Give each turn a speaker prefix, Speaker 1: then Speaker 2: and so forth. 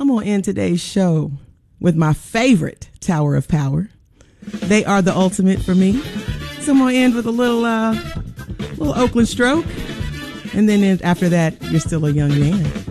Speaker 1: I'm going to end today's show with my favorite Tower of Power. They are the ultimate for me. So I'm going to end with a little Oakland stroke. And then after that, you're still a young man.